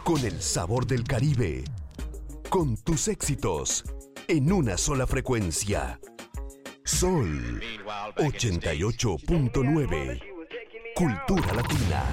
con el sabor del Caribe, con tus éxitos en una sola frecuencia. Sol 88.9, Cultura Latina.